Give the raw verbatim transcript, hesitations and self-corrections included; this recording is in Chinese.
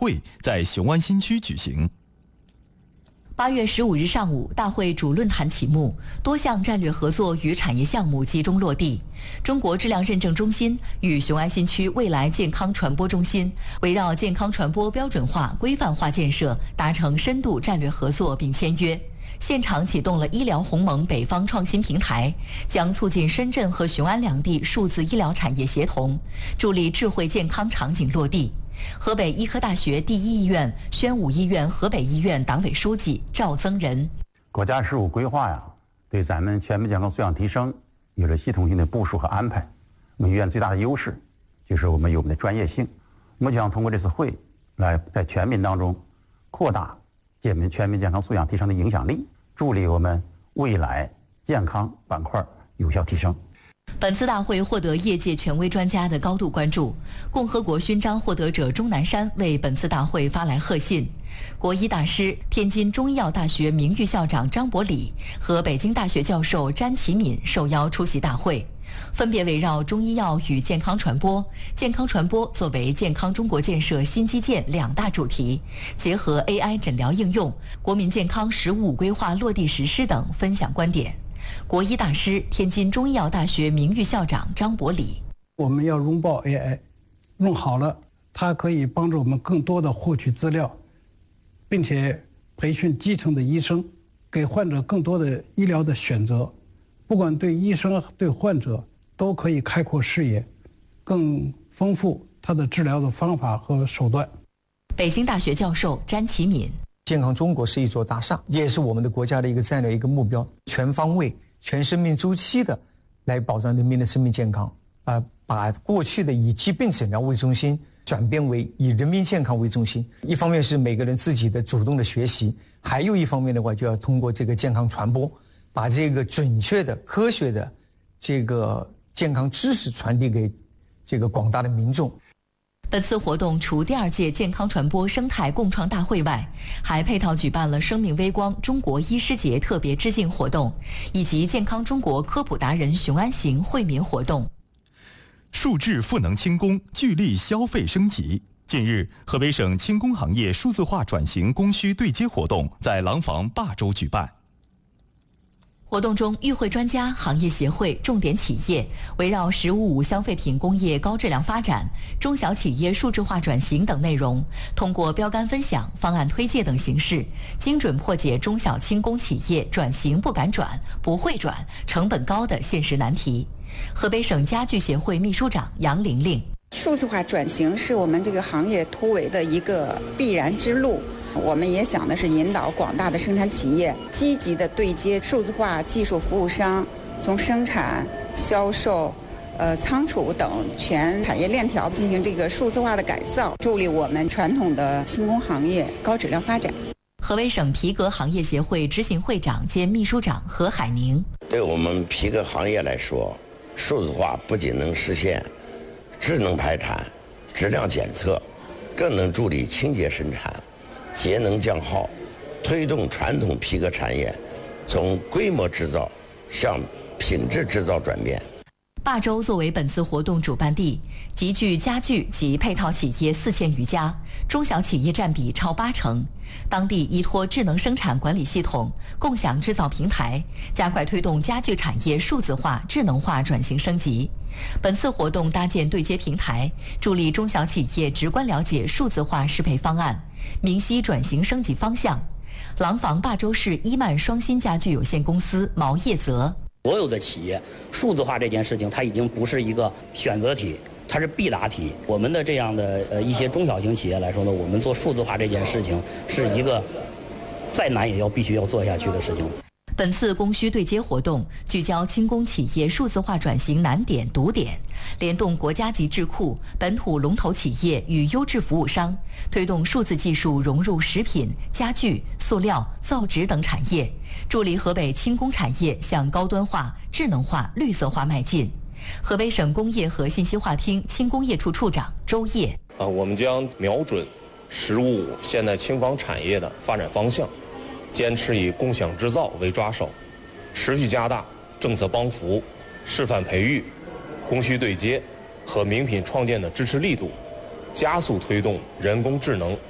会在雄安新区举行。 八月十五日上午，大会主论坛启幕，多项战略合作与产业项目集中落地。中国质量认证中心与雄安新区未来健康传播中心围绕健康传播标准化、规范化建设达成深度战略合作并签约。现场启动了医疗鸿蒙北方创新平台，将促进深圳和雄安两地数字医疗产业协同，助力智慧健康场景落地。河北医科大学第一医院、宣武医院河北医院党委书记赵增仁： 国家“十五”规划呀，对咱们全面健康素养提升有着系统性的部署和安排。我们医院最大的优势就是我们有我们的专业性。我们将通过这次会，来在全民当中扩大我们全民健康素养提升的影响力，助力我们未来健康板块有效提升。 本次大会获得业界权威专家的高度关注。共和国勋章获得者钟南山为本次大会发来贺信。国医大师、天津中医药大学名誉校长张伯礼和北京大学教授詹其敏受邀出席大会，分别围绕中医药与健康传播、健康传播作为健康中国建设新基建两大主题，结合 A I 诊疗应用、国民健康“十五”规划落地实施等分享观点。国医大师、天津中医药大学名誉校长张伯礼： 我们要拥抱 A I， 用好了，它可以帮助我们更多的获取资料，并且培训基层的医生，给患者更多的医疗的选择。不管对医生对患者都可以开阔视野，更丰富他的治疗的方法和手段。 北京大学教授詹其敏： 健康中国是一座大厦，也是我们的国家的一个战略一个目标，全方位、全生命周期的来保障人民的生命健康，啊、呃，把过去的以疾病诊疗为中心转变为以人民健康为中心。一方面是每个人自己的主动的学习，还有一方面的话就要通过这个健康传播，把这个准确的、科学的这个健康知识传递给这个广大的民众。 本次活动除第二届健康传播生态共创大会外，还配套举办了生命微光中国医师节特别致敬活动，以及健康中国科普达人雄安行惠民活动。 数字赋能轻工，聚力消费升级。近日，河北省轻工行业数字化转型供需对接活动在廊坊坝州举办。 活动中，与会专家、行业协会、重点企业围绕“十五五”消费品工业高质量发展、中小企业数字化转型等内容，通过标杆分享、方案推介等形式，精准破解中小轻工企业转型不敢转、不会转、成本高的现实难题。河北省家具协会秘书长杨玲玲： 数字化转型是我们这个行业突围的一个必然之路。我们也想的是引导广大的生产企业积极的对接数字化技术服务商，从生产、销售、呃仓储等全产业链条进行这个数字化的改造，助力我们传统的轻工行业高质量发展。 河北省皮革行业协会执行会长兼秘书长何海宁： 对我们皮革行业来说，数字化不仅能实现智能排产、质量检测，更能助力清洁生产、节能降耗，推动传统皮革产业从规模制造向品质制造转变。 坝州作为本次活动主办地，集聚家具及配套企业四千余家，中小企业占比超八成。当地依托智能生产管理系统、共享制造平台，加快推动家具产业数字化、智能化转型升级。本次活动搭建对接平台，助力中小企业直观了解数字化适配方案，明晰转型升级方向。廊坊坝州市伊曼双新家具有限公司毛业泽： 所有的企业数字化这件事情，它已经不是一个选择题，它是必答题。我们的这样的呃一些中小型企业来说呢，我们做数字化这件事情是一个再难也要必须要做下去的事情。 本次供需对接活动聚焦轻工企业数字化转型难点堵点，联动国家级智库、本土龙头企业与优质服务商，推动数字技术融入食品、家具、塑料、造纸等产业，助力河北轻工产业向高端化、智能化、绿色化迈进。河北省工业和信息化厅轻工业处处长周烨： 啊，我们将瞄准“十五五”现代轻纺产业的发展方向，坚持以共享制造为抓手，持续加大政策帮扶、示范培育、供需对接和名品创建的支持力度，加速推动人工智能